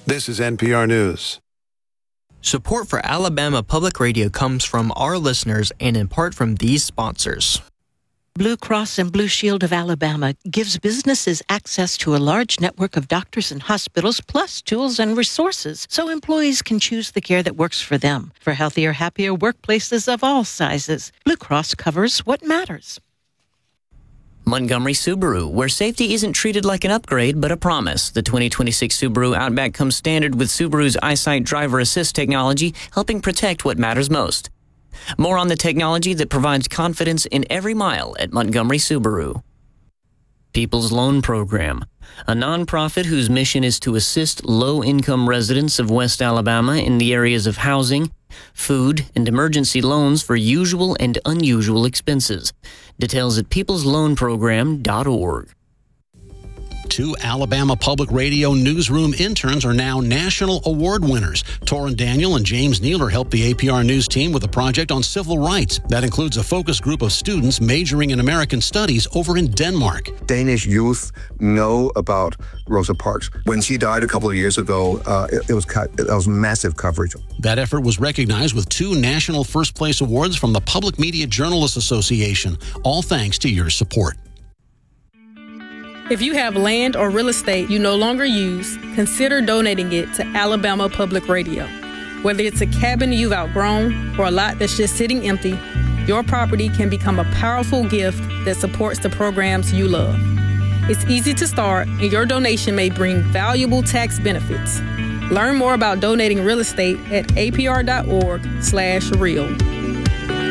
This is NPR News. Support for Alabama Public Radio comes from our listeners and in part from these sponsors. Blue Cross and Blue Shield of Alabama gives businesses access to a large network of doctors and hospitals, plus tools and resources, so employees can choose the care that works for them. For healthier, happier workplaces of all sizes, Blue Cross covers what matters. Montgomery Subaru, where safety isn't treated like an upgrade, but a promise. The 2026 Subaru Outback comes standard with Subaru's EyeSight driver assist technology, helping protect what matters most. More on the technology that provides confidence in every mile at Montgomery Subaru. People's Loan Program, a nonprofit whose mission is to assist low-income residents of West Alabama in the areas of housing, food, and emergency loans for usual and unusual expenses. Details at peoplesloanprogram.org. 2 Alabama Public Radio newsroom interns are now national award winners. Torrin Daniel and James Nealer helped the APR News team with a project on civil rights. That includes a focus group of students majoring in American Studies over in Denmark. Danish youth know about Rosa Parks. When she died a couple of years ago, it was massive coverage. That effort was recognized with 2 national first place awards from the Public Media Journalists Association, all thanks to your support. If you have land or real estate you no longer use, consider donating it to Alabama Public Radio. Whether it's a cabin you've outgrown or a lot that's just sitting empty, your property can become a powerful gift that supports the programs you love. It's easy to start, and your donation may bring valuable tax benefits. Learn more about donating real estate at apr.org/real.